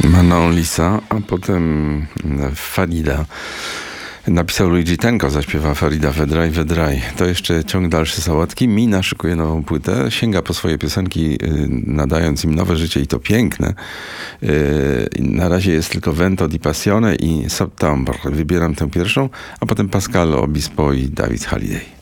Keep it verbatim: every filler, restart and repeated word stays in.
Manon Lisa, a potem Farida. Napisał Luigi Tenco, zaśpiewa Farida Wedraj, Wedraj. To jeszcze ciąg dalszy sałatki. Mina szykuje nową płytę, sięga po swoje piosenki, nadając im nowe życie i to piękne. Na razie jest tylko Vento di Passione i September. Wybieram tę pierwszą, a potem Pascal Obispo i David Halliday.